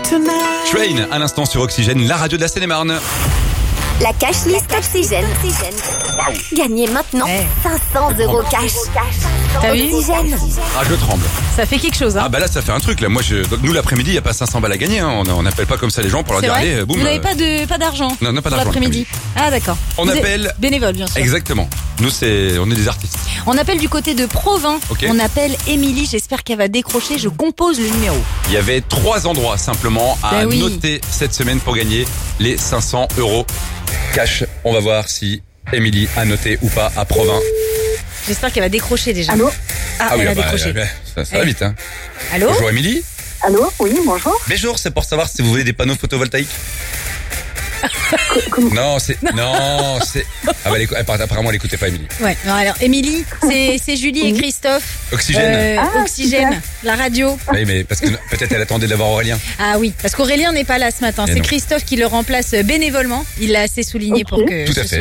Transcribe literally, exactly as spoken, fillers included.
Train, à l'instant sur Oxygène, la radio de la Seine-et-Marne. La cash list Oxygène. Gagnez maintenant Hey. cinq cents euros cash. T'as vu? Oxygène. Ah, je tremble. Ça fait quelque chose, hein. Ah bah là, ça fait un truc là. Moi, je... donc, nous l'après-midi, il y a pas cinq cents balles à gagner. Hein. On on n'appelle pas comme ça les gens pour leur C'est dire vrai. allez, boum. Vous n'avez euh, pas de pas d'argent. Non, on n'a pas pour d'argent l'après-midi. Ah d'accord. On Vous êtes appelle- bénévole, bien sûr. Exactement. Nous, c'est, on est des artistes. On appelle du côté de Provins. Ok. On appelle Émilie. J'espère qu'elle va décrocher. Je compose le numéro. Il y avait trois endroits simplement à Ben oui. noter cette semaine pour gagner les cinq cents euros cash. On va voir si Émilie a noté ou pas à Provins. J'espère qu'elle va décrocher déjà. Allô Ah, oui, elle a ah bah, décroché. euh, ça, ça va Eh. vite. Hein. Allô. Bonjour Émilie. Allô Oui, bonjour. Bonjour, c'est pour savoir si vous voulez des panneaux photovoltaïques. Non, c'est non, c'est ah bah elle écou- apparemment elle écoutait pas Émilie. Ouais. Non, alors Émilie, c'est c'est Julie et Christophe. Oxygène. Euh, Ah, Oxygène, super. la radio. Oui, mais parce que peut-être elle attendait d'avoir Aurélien. Ah oui, parce qu'Aurélien n'est pas là ce matin. Et C'est non. Christophe qui le remplace bénévolement. Il l'a assez souligné Ok. pour que Tout à ce fait.